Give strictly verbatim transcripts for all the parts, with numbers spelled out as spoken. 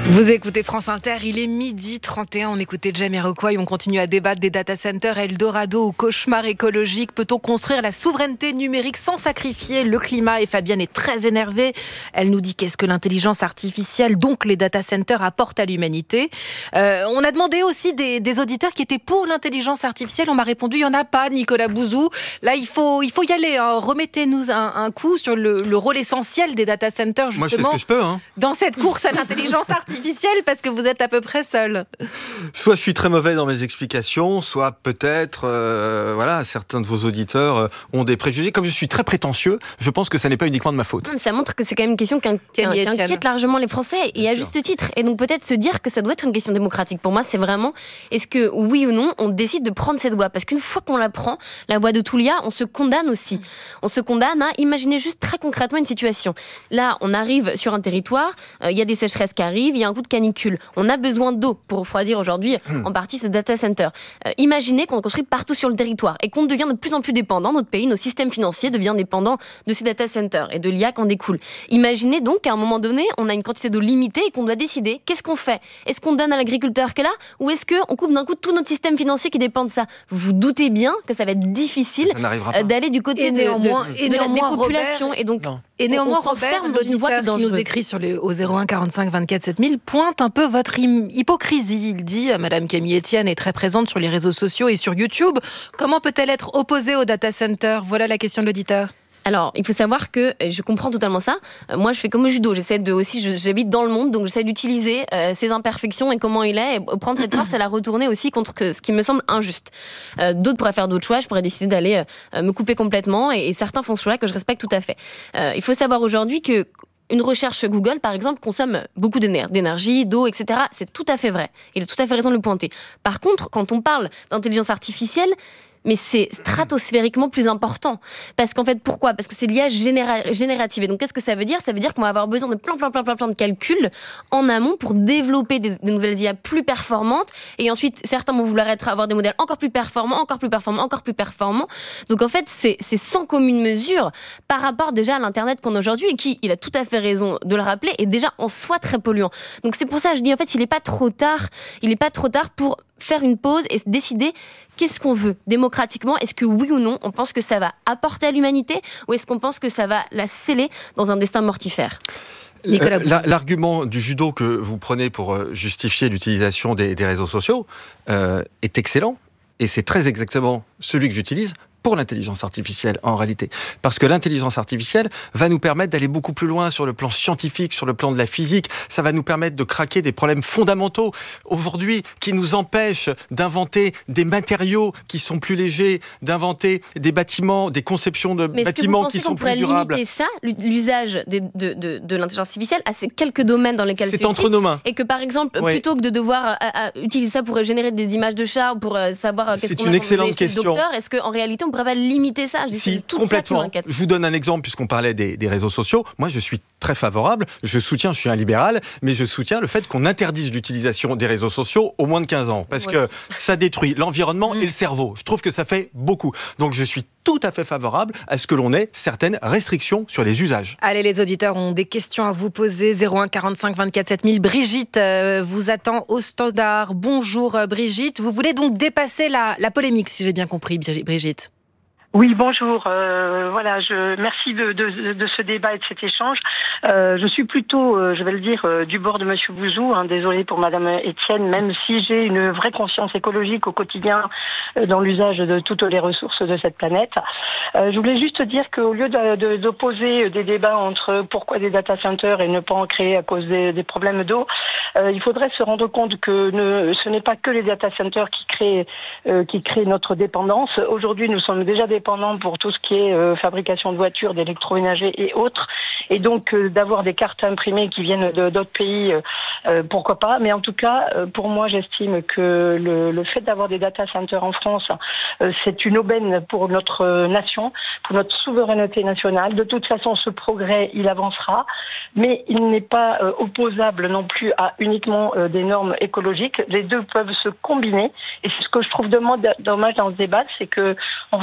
Vous écoutez France Inter, il est midi trente et un, on écoutait Jamiroquai, on continue à débattre des data centers, Eldorado ou cauchemar écologique. Peut-on construire la souveraineté numérique sans sacrifier le climat? Et Fabienne est très énervée, elle nous dit qu'est-ce que l'intelligence artificielle, donc les data centers, apportent à l'humanité. Euh, on a demandé aussi des, des auditeurs qui étaient pour l'intelligence artificielle, on m'a répondu il n'y en a pas, Nicolas Bouzou. Là il faut, il faut y aller, hein. Remettez-nous un, un coup sur le, le rôle essentiel des data centers justement. Moi je fais ce que je peux, hein. Dans cette course à l'intelligence artificielle. Parce que vous êtes à peu près seul. Soit je suis très mauvais dans mes explications, soit peut-être, euh, voilà, certains de vos auditeurs euh, ont des préjugés. Comme je suis très prétentieux, je pense que ça n'est pas uniquement de ma faute. Ça montre que c'est quand même une question qui, qui, qui inquiète largement les Français, et Bien à sûr. Juste titre. Et donc peut-être se dire que ça doit être une question démocratique. Pour moi, c'est vraiment, est-ce que oui ou non, on décide de prendre cette voie? Parce qu'une fois qu'on la prend, la voie de Tulia, on se condamne aussi. On se condamne à imaginer juste très concrètement une situation. Là, on arrive sur un territoire, il euh, y a des sécheresses qui arrivent, il y a un coup de canicule. On a besoin d'eau pour refroidir aujourd'hui en partie ces data centers. Euh, imaginez qu'on construit partout sur le territoire et qu'on devient de plus en plus dépendant, notre pays, nos systèmes financiers deviennent dépendants de ces data centers et de l'I A qui en découle. Imaginez donc qu'à un moment donné, on a une quantité d'eau limitée et qu'on doit décider qu'est-ce qu'on fait. Est-ce qu'on donne à l'agriculteur qui est là ou est-ce qu'on coupe d'un coup tout notre système financier qui dépend de ça? Vous vous doutez bien que ça va être difficile euh, d'aller du côté et de, néanmoins, de, et de néanmoins, la dépopulation. Robert, et donc, et néanmoins, on Robert, l'auditeur qui nous écrit sur les, au zéro un quarante-cinq vingt-quatre sept mille, pointe un peu votre hypocrisie. Il dit, Madame Camille Etienne est très présente sur les réseaux sociaux et sur YouTube. Comment peut-elle être opposée au data center? Voilà la question de l'auditeur. Alors, il faut savoir que je comprends totalement ça. Euh, moi, je fais comme au judo. J'essaie de aussi, je, j'habite dans le monde, donc j'essaie d'utiliser euh, ses imperfections et comment il est, et prendre cette force et la retourner aussi contre que, ce qui me semble injuste. Euh, d'autres pourraient faire d'autres choix. Je pourrais décider d'aller euh, me couper complètement, et, et certains font ce choix que je respecte tout à fait. Euh, il faut savoir aujourd'hui que une recherche Google, par exemple, consomme beaucoup d'énergie, d'eau, et cetera. C'est tout à fait vrai. Il a tout à fait raison de le pointer. Par contre, quand on parle d'intelligence artificielle, mais c'est stratosphériquement plus important. Parce qu'en fait, pourquoi? Parce que c'est l'I A généra- générative. Et donc, qu'est-ce que ça veut dire? Ça veut dire qu'on va avoir besoin de plein, plein, plein, plein, plein de calculs en amont pour développer des, des nouvelles I A plus performantes. Et ensuite, certains vont vouloir être, avoir des modèles encore plus performants, encore plus performants, encore plus performants. Donc, en fait, c'est, c'est sans commune mesure par rapport déjà à l'Internet qu'on a aujourd'hui et qui, il a tout à fait raison de le rappeler, est déjà en soi très polluant. Donc, c'est pour ça que je dis, en fait, il n'est pas trop tard. Il n'est pas trop tard pour faire une pause et décider qu'est-ce qu'on veut démocratiquement. Est-ce que oui ou non, on pense que ça va apporter à l'humanité ou est-ce qu'on pense que ça va la sceller dans un destin mortifère? Euh, l'argument du judo que vous prenez pour justifier l'utilisation des, des réseaux sociaux euh, est excellent et c'est très exactement celui que j'utilise pour l'intelligence artificielle en réalité. Parce que l'intelligence artificielle va nous permettre d'aller beaucoup plus loin sur le plan scientifique, sur le plan de la physique. Ça va nous permettre de craquer des problèmes fondamentaux aujourd'hui qui nous empêchent d'inventer des matériaux qui sont plus légers, d'inventer des bâtiments, des conceptions de Mais bâtiments qui sont plus durables. Mais est-ce que vous pensez qu'on pourrait limiter ça, l'usage de, de, de, de l'intelligence artificielle, à ces quelques domaines dans lesquels c'est, c'est entre nos mains. Et que par exemple, oui. plutôt que de devoir à, à, utiliser ça pour générer des images de chats ou pour euh, savoir qu'est-ce c'est qu'on une a excellente question. Le docteur, est-ce qu'en réalité on ne pourrait pas limiter ça? Je dis, Si, c'est tout complètement. Ça qui je vous donne un exemple puisqu'on parlait des, des réseaux sociaux. Moi, je suis très favorable. Je soutiens, je suis un libéral, mais je soutiens le fait qu'on interdise l'utilisation des réseaux sociaux aux moins de quinze ans parce Moi que aussi. Ça détruit l'environnement mmh. et le cerveau. Je trouve que ça fait beaucoup. Donc, je suis tout à fait favorable à ce que l'on ait certaines restrictions sur les usages. Allez, les auditeurs ont des questions à vous poser. zéro un quarante-cinq vingt-quatre sept mille. Brigitte euh, vous attend au standard. Bonjour euh, Brigitte. Vous voulez donc dépasser la, la polémique, si j'ai bien compris, Brigitte. Oui, bonjour. Euh, voilà, je merci de, de, de ce débat et de cet échange. Euh, je suis plutôt, euh, je vais le dire, euh, du bord de Monsieur Bouzou. Hein, désolé pour Madame Etienne, même si j'ai une vraie conscience écologique au quotidien euh, dans l'usage de toutes les ressources de cette planète. Euh, je voulais juste dire qu'au lieu de, de, d'opposer des débats entre pourquoi des data centers et ne pas en créer à cause des, des problèmes d'eau, euh, il faudrait se rendre compte que ne, ce n'est pas que les data centers qui créent, euh, qui créent notre dépendance. Aujourd'hui, nous sommes déjà dépendants pour tout ce qui est euh, fabrication de voitures, d'électroménager et autres. Et donc, euh, d'avoir des cartes imprimées qui viennent de, d'autres pays, euh, pourquoi pas. Mais en tout cas, euh, pour moi, j'estime que le, le fait d'avoir des data centers en France, euh, c'est une aubaine pour notre nation, pour notre souveraineté nationale. De toute façon, ce progrès, il avancera. Mais il n'est pas euh, opposable non plus à uniquement euh, des normes écologiques. Les deux peuvent se combiner. Et c'est ce que je trouve dommage dans ce débat, c'est qu'on voit un affrontement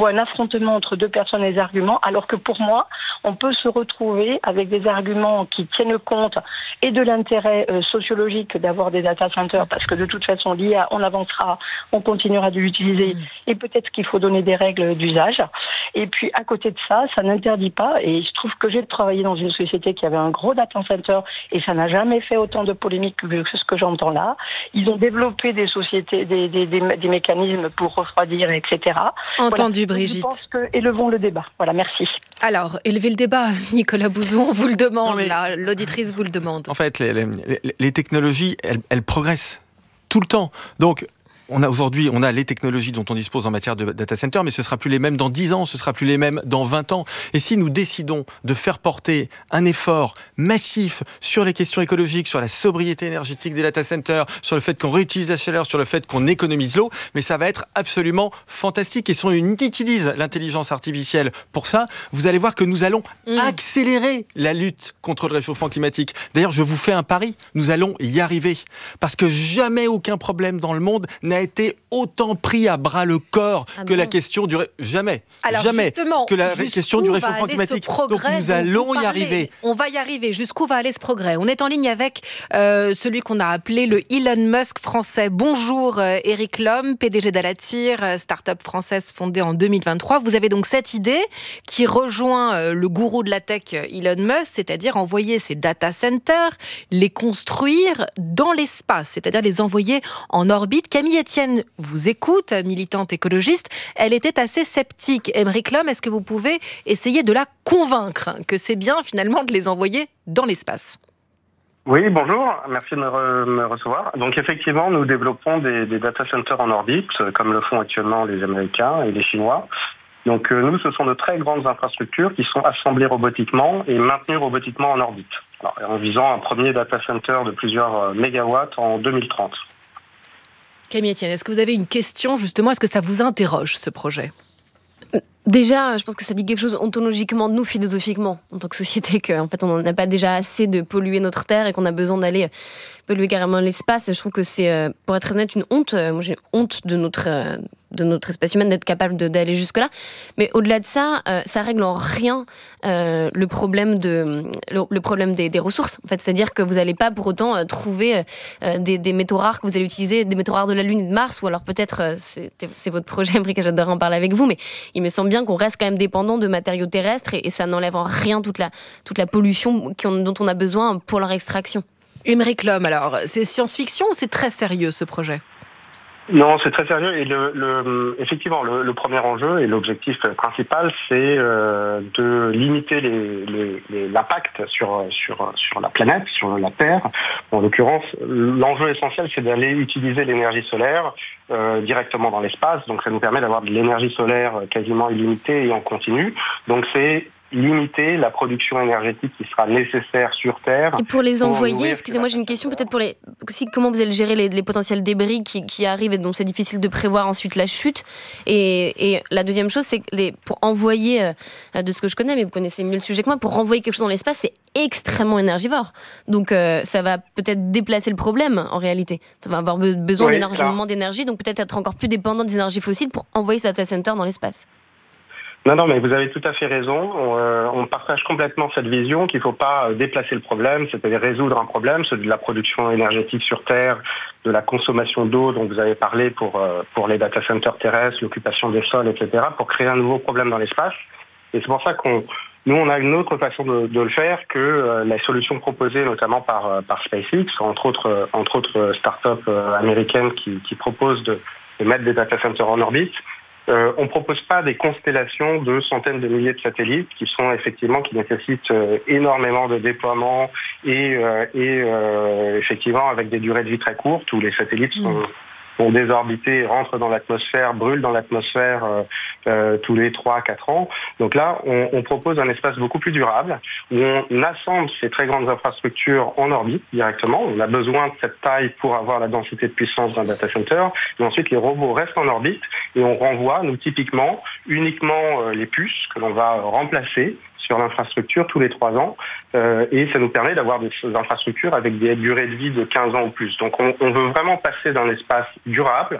affrontement entre deux personnes et des arguments, alors que pour moi, on peut se retrouver avec des arguments qui tiennent compte et de l'intérêt euh, sociologique d'avoir des data centers, parce que de toute façon, l'I A, on avancera, on continuera de l'utiliser, et peut-être qu'il faut donner des règles d'usage. Et puis, à côté de ça, ça n'interdit pas, et je trouve que j'ai travaillé dans une société qui avait un gros data center, et ça n'a jamais fait autant de polémique que ce que j'entends là. Ils ont développé des sociétés, des, des, des, des mécanismes pour refroidir, et cetera. Entendu, voilà. Brigitte. Je pense que élevons le débat. Voilà, merci. Alors, élevez le débat, Nicolas Bouzou, on vous le demande, non, mais... là, l'auditrice vous le demande. En fait, les, les, les technologies, elles, elles progressent tout le temps. Donc, on a aujourd'hui, on a les technologies dont on dispose en matière de data center, mais ce ne sera plus les mêmes dans dix ans, ce ne sera plus les mêmes dans vingt ans. Et si nous décidons de faire porter un effort massif sur les questions écologiques, sur la sobriété énergétique des data centers, sur le fait qu'on réutilise la chaleur, sur le fait qu'on économise l'eau, mais ça va être absolument fantastique. Et si on utilise l'intelligence artificielle pour ça, vous allez voir que nous allons mmh. accélérer la lutte contre le réchauffement climatique. D'ailleurs, je vous fais un pari, nous allons y arriver. Parce que jamais aucun problème dans le monde n'a a été autant pris à bras le corps ah que bon. la question du... Ré... Jamais, Alors jamais que la question du réchauffement climatique. Donc nous allons y arriver. On va y arriver. Jusqu'où va aller ce progrès ? On est en ligne avec euh, celui qu'on a appelé le Elon Musk français. Bonjour euh, Eric Lhomme, P D G d'Alatir, euh, start-up française fondée en deux mille vingt-trois. Vous avez donc cette idée qui rejoint euh, le gourou de la tech Elon Musk, c'est-à-dire envoyer ces data centers, les construire dans l'espace, c'est-à-dire les envoyer en orbite. Camille Etienne vous écoute, militante écologiste. Elle était assez sceptique. Émeric Lhomme, est-ce que vous pouvez essayer de la convaincre que c'est bien finalement de les envoyer dans l'espace ? Oui, bonjour, merci de me, re- me recevoir. Donc effectivement, nous développons des, des data centers en orbite, comme le font actuellement les Américains et les Chinois. Donc euh, nous, ce sont de très grandes infrastructures qui sont assemblées robotiquement et maintenues robotiquement en orbite, alors, en visant un premier data center de plusieurs euh, mégawatts en deux mille trente. Camille Etienne, est-ce que vous avez une question justement ? Est-ce que ça vous interroge ce projet ? Déjà, je pense que ça dit quelque chose ontologiquement de nous, philosophiquement, en tant que société, qu'en fait, on n'a pas déjà assez de polluer notre terre et qu'on a besoin d'aller polluer carrément l'espace. Je trouve que c'est, pour être très honnête, une honte. Moi, j'ai honte de notre, de notre espèce humaine d'être capable de, d'aller jusque-là. Mais au-delà de ça, euh, ça règle en rien euh, le problème, de, le, le problème des, des ressources. En fait, c'est-à-dire que vous n'allez pas pour autant euh, trouver euh, des, des métaux rares que vous allez utiliser, des métaux rares de la Lune et de Mars, ou alors peut-être, euh, c'est, c'est votre projet, Émeric, j'adorerais en parler avec vous, mais il me semble bien qu'on reste quand même dépendant de matériaux terrestres et, et ça n'enlève en rien toute la, toute la pollution dont on a besoin pour leur extraction. Émeric Lhomme, alors, c'est science-fiction ou c'est très sérieux ce projet ? Non, c'est très sérieux et le, le, effectivement, le, le premier enjeu et l'objectif principal, c'est euh, de limiter les, les, les, l'impact sur, sur, sur la planète, sur la Terre. En l'occurrence, l'enjeu essentiel, c'est d'aller utiliser l'énergie solaire euh, directement dans l'espace. Donc, ça nous permet d'avoir de l'énergie solaire quasiment illimitée et en continu. Donc, c'est limiter la production énergétique qui sera nécessaire sur Terre. Et pour les envoyer, excusez-moi, j'ai une question peut-être pour les... Si, comment vous allez gérer les, les potentiels débris qui, qui arrivent et dont c'est difficile de prévoir ensuite la chute. Et, et la deuxième chose, c'est que les, pour envoyer, euh, de ce que je connais, mais vous connaissez mieux le sujet que moi, pour renvoyer quelque chose dans l'espace, c'est extrêmement énergivore. Donc euh, ça va peut-être déplacer le problème en réalité. Ça va avoir be- besoin oui, d'énormément d'énergie, donc peut-être être encore plus dépendant des énergies fossiles pour envoyer ce data center dans l'espace. Non, non, mais vous avez tout à fait raison. On, euh, on partage complètement cette vision qu'il ne faut pas déplacer le problème, c'est-à-dire résoudre un problème, c'est de la production énergétique sur Terre, de la consommation d'eau dont vous avez parlé pour, euh, pour les data centers terrestres, l'occupation des sols, et cetera, pour créer un nouveau problème dans l'espace. Et c'est pour ça qu'on, nous, on a une autre façon de, de le faire que euh, la solution proposée notamment par, euh, par SpaceX, entre autres, euh, entre autres startups euh, américaines qui, qui proposent de, de mettre des data centers en orbite. Euh, on propose pas des constellations de centaines de milliers de satellites qui sont effectivement qui nécessitent euh, énormément de déploiement et, euh, et euh, effectivement avec des durées de vie très courtes où les satellites sont, mmh. sont désorbités, rentrent dans l'atmosphère, brûlent dans l'atmosphère euh, euh, tous les trois à quatre ans. Donc là, on, on propose un espace beaucoup plus durable où on assemble ces très grandes infrastructures en orbite directement. On a besoin de cette taille pour avoir la densité de puissance d'un data center. Et ensuite, les robots restent en orbite et on renvoie, nous, typiquement, uniquement euh, les puces que l'on va remplacer sur l'infrastructure tous les trois ans. Euh, et ça nous permet d'avoir des infrastructures avec des durées de vie de quinze ans ou plus. Donc, on, on veut vraiment passer d'un espace durable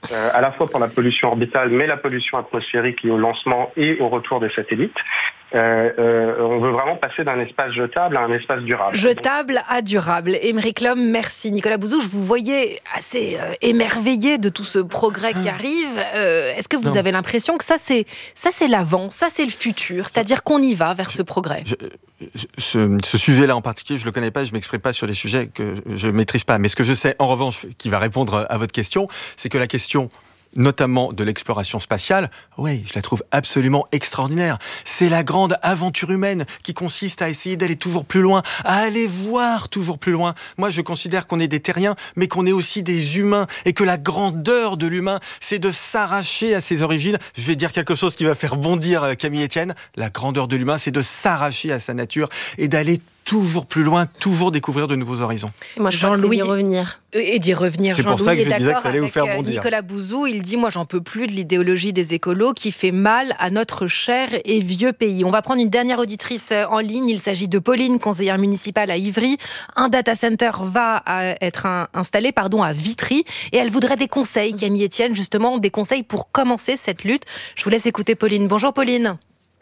euh, à la fois pour la pollution orbitale, mais la pollution atmosphérique liée au lancement et au retour des satellites. Euh, euh, on veut vraiment passer d'un espace jetable à un espace durable. Jetable à durable. Émeric Lhomme, merci. Nicolas Bouzou, je vous voyais assez euh, émerveillé de tout ce progrès qui arrive. Euh, est-ce que vous non. avez l'impression que ça c'est, ça, c'est l'avant, ça, c'est le futur, c'est-à-dire qu'on y va vers je, ce progrès je, je, ce, ce sujet-là en particulier, je ne le connais pas, je ne m'exprime pas sur des sujets que je ne maîtrise pas. Mais ce que je sais, en revanche, qui va répondre à votre question, c'est que la question notamment de l'exploration spatiale, oui, je la trouve absolument extraordinaire. C'est la grande aventure humaine qui consiste à essayer d'aller toujours plus loin, à aller voir toujours plus loin. Moi, je considère qu'on est des terriens, mais qu'on est aussi des humains, et que la grandeur de l'humain, c'est de s'arracher à ses origines. Je vais dire quelque chose qui va faire bondir Camille Etienne. La grandeur de l'humain, c'est de s'arracher à sa nature et d'aller toujours plus loin, toujours découvrir de nouveaux horizons. Et moi, je Jean-Louis, d'y revenir. Et d'y revenir. C'est pour ça que je disais que ça allait vous faire bondir. Nicolas Bouzou, il dit, moi, j'en peux plus de l'idéologie des écolos qui fait mal à notre cher et vieux pays. On va prendre une dernière auditrice en ligne. Il s'agit de Pauline, conseillère municipale à Ivry. Un data center va être installé, pardon, à Vitry. Et elle voudrait des conseils, Camille Etienne, justement, des conseils pour commencer cette lutte. Je vous laisse écouter Pauline. Bonjour Pauline.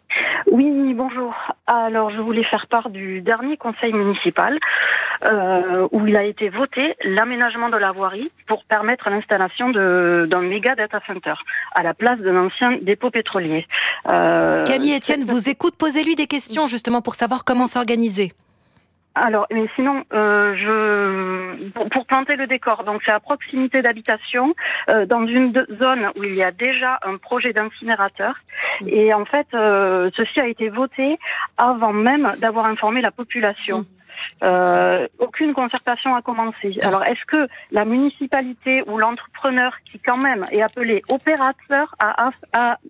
Oui, bonjour. Alors, je voulais faire part du dernier conseil municipal euh, où il a été voté l'aménagement de la voirie pour permettre l'installation de, d'un méga data center à la place d'un ancien dépôt pétrolier. Euh, Camille Etienne vous écoute, posez-lui des questions justement pour savoir comment s'organiser. Alors, mais sinon, euh, je pour, pour planter le décor, donc c'est à proximité d'habitation, euh, dans une de, zone où il y a déjà un projet d'incinérateur, et en fait, euh, ceci a été voté avant même d'avoir informé la population. Euh, aucune concertation a commencé. Alors, est-ce que la municipalité ou l'entrepreneur qui quand même est appelé opérateur a, a,